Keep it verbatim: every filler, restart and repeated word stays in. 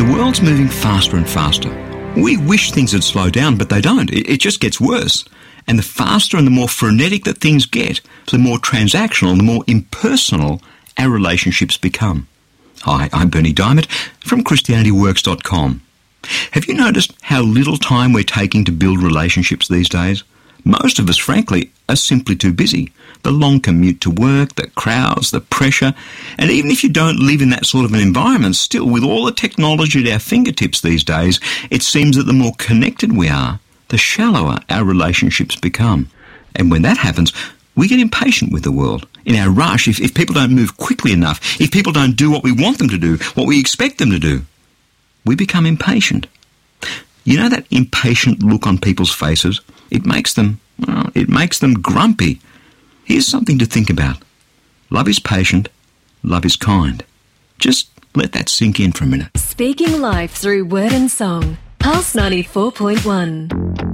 The world's moving faster and faster. We wish things would slow down, but they don't. It, it just gets worse. And the faster and the more frenetic that things get, the more transactional, the more impersonal our relationships become. Hi, I'm Berni Dymet from Christianity Works dot com. Have you noticed how little time we're taking to build relationships these days? Most of us, frankly, are simply too busy. The long commute to work, the crowds, the pressure, and even if you don't live in that sort of an environment, still, with all the technology at our fingertips these days, it seems that the more connected we are, the shallower our relationships become. And when that happens, we get impatient with the world. In our rush, if, if people don't move quickly enough, if people don't do what we want them to do, what we expect them to do, we become impatient. You know that impatient look on people's faces? It makes them, well, it makes them grumpy. Here's something to think about. Love is patient. Love is kind. Just let that sink in for a minute. Speaking life through word and song. Pulse ninety-four point one.